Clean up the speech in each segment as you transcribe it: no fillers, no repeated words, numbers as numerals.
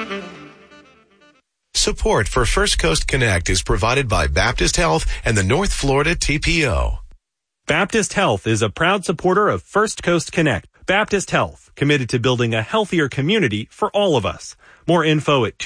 Support for First Coast Connect is provided by Baptist Health and the North Florida TPO. Baptist Health is a proud supporter of First Coast Connect. Baptist Health, committed to building a healthier community for all of us. More info at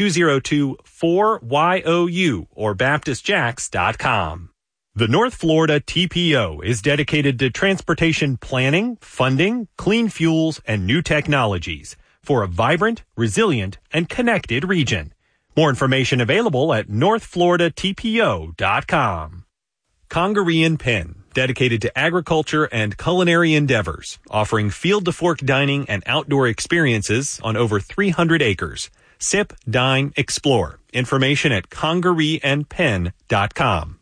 202-4YOU or baptistjacks.com. The North Florida TPO is dedicated to transportation planning, funding, clean fuels, and new technologies for a vibrant, resilient, and connected region. More information available at northfloridatpo.com. Congaree and Penn, dedicated to agriculture and culinary endeavors, offering field-to-fork dining and outdoor experiences on over 300 acres. Sip, dine, explore. Information at congareeandpenn.com.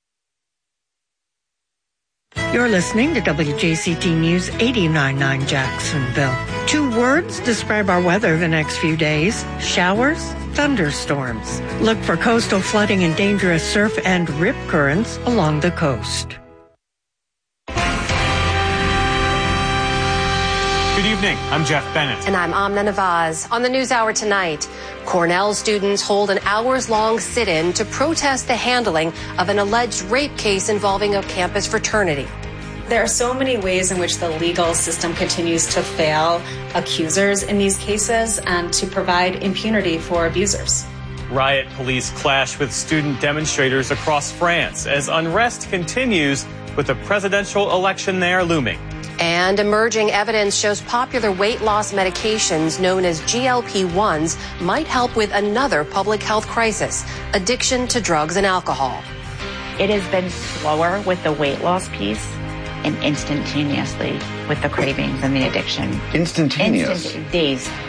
You're listening to WJCT News 89.9 Jacksonville. 2 words describe our weather the next few days: showers, thunderstorms. Look for coastal flooding and dangerous surf and rip currents along the coast. Good evening. I'm Jeff Bennett. And I'm Amna Nawaz. On the NewsHour tonight, Cornell students hold an hours-long sit-in to protest the handling of an alleged rape case involving a campus fraternity. There are so many ways in which the legal system continues to fail accusers in these cases and to provide impunity for abusers. Riot police clash with student demonstrators across France as unrest continues with the presidential election there looming. And emerging evidence shows popular weight loss medications known as GLP-1s might help with another public health crisis: addiction to drugs and alcohol. It has been slower with the weight loss piece and instantaneously with the cravings and the addiction. Instantaneous? Days.